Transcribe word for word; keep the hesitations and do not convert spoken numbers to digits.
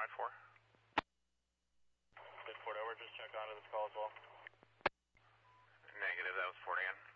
nine four. Did Fort Edward just check onto this call as well? Negative, that was Fort Ann.